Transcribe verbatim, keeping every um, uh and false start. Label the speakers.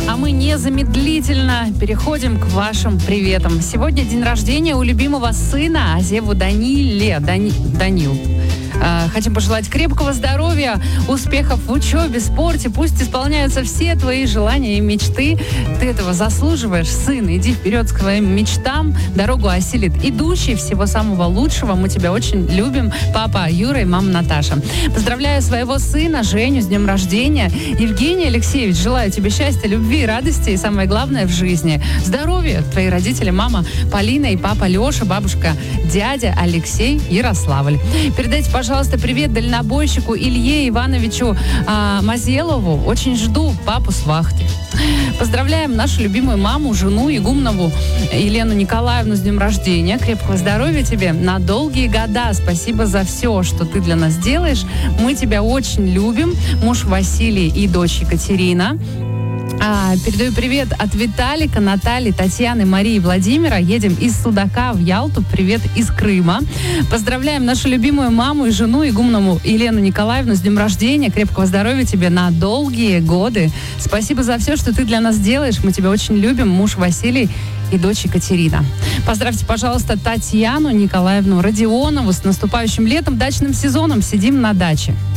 Speaker 1: А мы незамедлительно переходим к вашим приветам. Сегодня день рождения у любимого сына Азеву Даниле. Дани... Данил. Хотим пожелать крепкого здоровья, успехов в учебе, спорте. Пусть исполняются все твои желания и мечты. Ты этого заслуживаешь, сын. Иди вперед к своим мечтам. Дорогу осилит идущий. Всего самого лучшего. Мы тебя очень любим. Папа Юра и мама Наташа. Поздравляю своего сына Женю с днем рождения. Евгений Алексеевич, желаю тебе счастья, любви, радости и самое главное в жизни. Здоровья. Твои родители, мама Полина и папа Леша, бабушка, дядя Алексей, Ярославль. Передайте, пожалуйста, Пожалуйста, привет дальнобойщику Илье Ивановичу а, Мазелову. Очень жду папу с вахты. Поздравляем нашу любимую маму, жену Игумнову Елену Николаевну с днем рождения. Крепкого здоровья тебе на долгие года. Спасибо за все, что ты для нас делаешь. Мы тебя очень любим. Муж Василий и дочь Екатерина. А, передаю привет от Виталика, Натальи, Татьяны, Марии, Владимира. Едем из Судака в Ялту. Привет из Крыма. Поздравляем нашу любимую маму и жену Игумнову Елену Николаевну с днем рождения. Крепкого здоровья тебе на долгие годы. Спасибо за все, что ты для нас делаешь. Мы тебя очень любим. Муж Василий и дочь Екатерина. Поздравьте, пожалуйста, Татьяну Николаевну Родионову с наступающим летом, дачным сезоном. Сидим на даче.